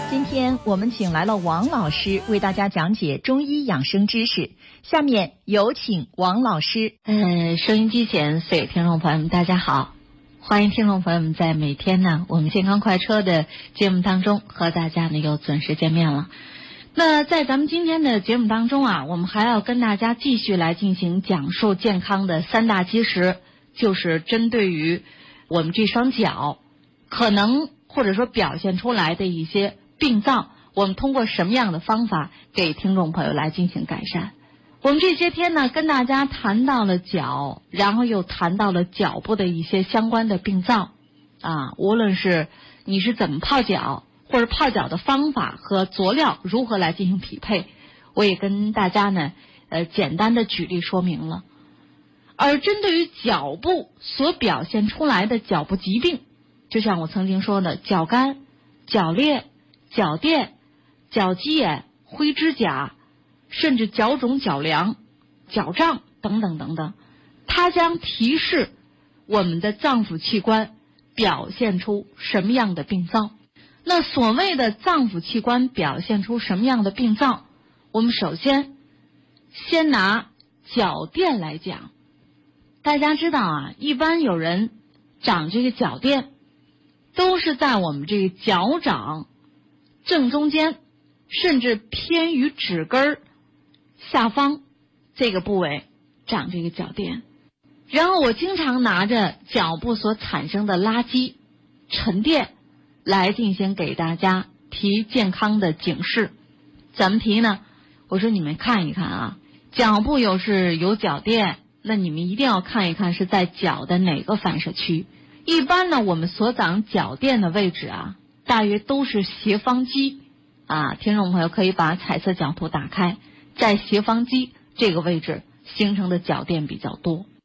今天我们请来了王老师为大家讲解中医养生知识，下面有请王老师。 收音机前所有听众朋友们大家好，欢迎听众朋友们在每天呢我们健康快车的节目当中和大家呢又准时见面了。那在咱们今天的节目当中啊，我们还要跟大家继续来进行讲述健康的三大基石，就是针对于我们这双脚可能或者说表现出来的一些病灶，我们通过什么样的方法给听众朋友来进行改善。我们这些天呢跟大家谈到了脚，然后又谈到了脚部的一些相关的病灶啊，无论是你是怎么泡脚，或者泡脚的方法和佐料如何来进行匹配，我也跟大家呢简单的举例说明了。而针对于脚部所表现出来的脚部疾病，就像我曾经说的脚干、脚裂、脚垫、脚鸡眼、灰指甲，甚至脚肿、脚凉、脚胀等等等等，它将提示我们的脏腑器官表现出什么样的病灶。那所谓的脏腑器官表现出什么样的病灶，我们首先先拿脚垫来讲。大家知道啊，一般有人长这个脚垫都是在我们这个脚掌正中间，甚至偏于指根下方这个部位长这个脚垫。然后我经常拿着脚部所产生的垃圾沉淀来进行给大家提健康的警示。怎么提呢？我说你们看一看啊，脚部有脚垫，那你们一定要看一看是在脚的哪个反射区。一般呢我们所长脚垫的位置啊，大约都是斜方肌啊，听众朋友可以把彩色脚图打开，在斜方肌这个位置形成的脚垫比较多。